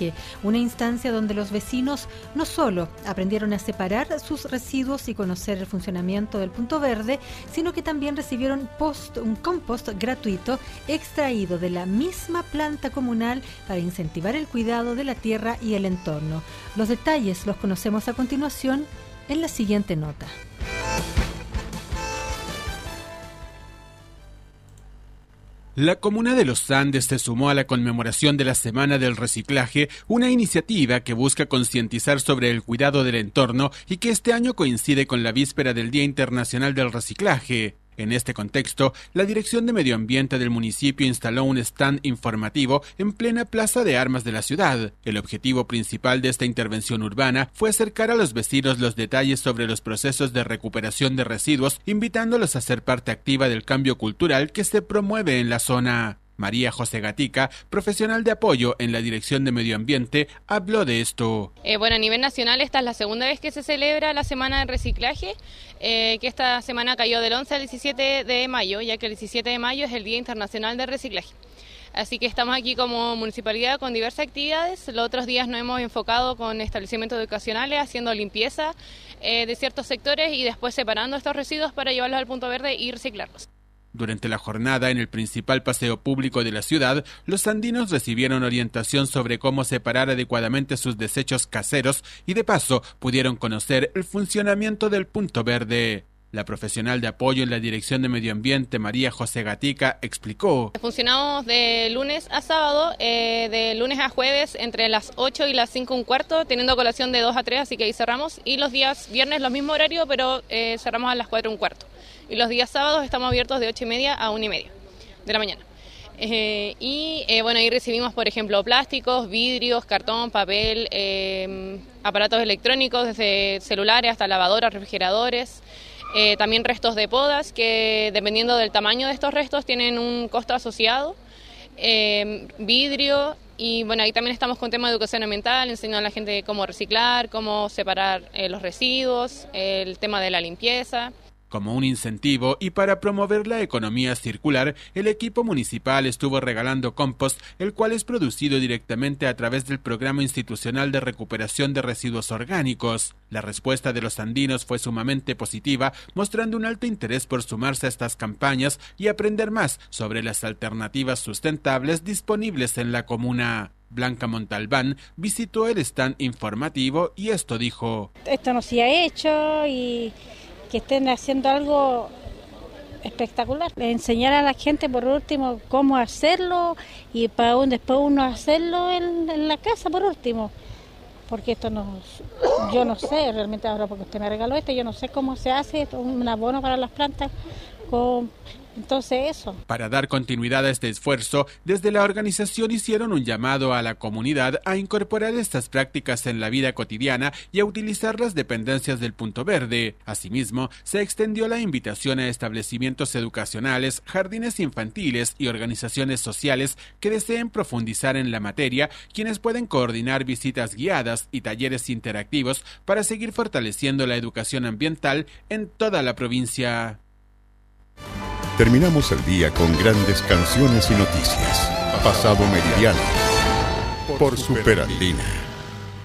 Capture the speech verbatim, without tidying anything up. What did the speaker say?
Reciclaje, una instancia donde los vecinos no solo aprendieron a separar sus residuos y conocer el funcionamiento del punto verde, sino que también recibieron post, un compost gratuito extraído de la misma planta comunal para incentivar el cuidado de la tierra y el entorno. Los detalles los conocemos a continuación en la siguiente nota. La comuna de Los Andes se sumó a la conmemoración de la Semana del Reciclaje, una iniciativa que busca concientizar sobre el cuidado del entorno y que este año coincide con la víspera del Día Internacional del Reciclaje. En este contexto, la Dirección de Medio Ambiente del municipio instaló un stand informativo en plena Plaza de Armas de la ciudad. El objetivo principal de esta intervención urbana fue acercar a los vecinos los detalles sobre los procesos de recuperación de residuos, invitándolos a ser parte activa del cambio cultural que se promueve en la zona. María José Gatica, profesional de apoyo en la Dirección de Medio Ambiente, habló de esto. Eh, bueno, a nivel nacional esta es la segunda vez que se celebra la Semana de Reciclaje, eh, que esta semana cayó del once al diecisiete de mayo, ya que el diecisiete de mayo es el Día Internacional del Reciclaje. Así que estamos aquí como municipalidad con diversas actividades. Los otros días nos hemos enfocado con establecimientos educacionales, haciendo limpieza eh, de ciertos sectores y después separando estos residuos para llevarlos al punto verde y reciclarlos. Durante la jornada en el principal paseo público de la ciudad, los andinos recibieron orientación sobre cómo separar adecuadamente sus desechos caseros y de paso pudieron conocer el funcionamiento del punto verde. La profesional de apoyo en la Dirección de Medio Ambiente, María José Gatica, explicó. Funcionamos de lunes a sábado, eh, de lunes a jueves entre las ocho y las cinco un cuarto, teniendo colación de dos a tres, así que ahí cerramos. Y los días viernes los mismo horario, pero eh, cerramos a las cuatro un cuarto. Y los días sábados estamos abiertos de ocho y media a una y media de la mañana. Eh, y eh, bueno, ahí recibimos, por ejemplo, plásticos, vidrios, cartón, papel, eh, aparatos electrónicos, desde celulares hasta lavadoras, refrigeradores. Eh, también restos de podas que, dependiendo del tamaño de estos restos, tienen un costo asociado. Eh, vidrio. Y bueno, ahí también estamos con tema de educación ambiental, enseñando a la gente cómo reciclar, cómo separar eh, los residuos, eh, el tema de la limpieza. Como un incentivo y para promover la economía circular, el equipo municipal estuvo regalando compost, el cual es producido directamente a través del Programa Institucional de Recuperación de Residuos Orgánicos. La respuesta de los andinos fue sumamente positiva, mostrando un alto interés por sumarse a estas campañas y aprender más sobre las alternativas sustentables disponibles en la comuna. Blanca Montalbán visitó el stand informativo y esto dijo. Esto no se ha hecho y que estén haciendo algo espectacular. Enseñar a la gente por último cómo hacerlo y para un, después uno hacerlo en, en la casa por último. Porque esto no, yo no sé realmente ahora porque usted me regaló esto, yo no sé cómo se hace, un abono para las plantas con... Entonces eso. Para dar continuidad a este esfuerzo, desde la organización hicieron un llamado a la comunidad a incorporar estas prácticas en la vida cotidiana y a utilizar las dependencias del Punto Verde. Asimismo, se extendió la invitación a establecimientos educacionales, jardines infantiles y organizaciones sociales que deseen profundizar en la materia, quienes pueden coordinar visitas guiadas y talleres interactivos para seguir fortaleciendo la educación ambiental en toda la provincia. Terminamos el día con grandes canciones y noticias. Pasado Meridiano por Super Andina.